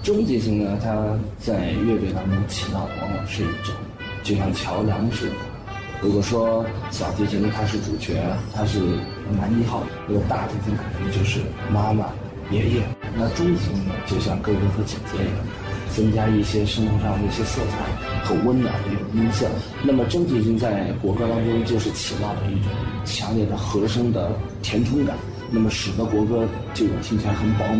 中提琴呢，它在乐队当中起到的往往是一种就像桥梁似的。如果说小提琴它是主角，它是男一号，那么大提琴可能就是妈妈、爷爷。那中提琴呢，就像哥哥和姐姐一样，增加一些生活上的一些色彩和温暖的一种音色。那么中提琴在国歌当中就是起到了一种强烈的和声的填充感，那么使得国歌就听起来很饱满。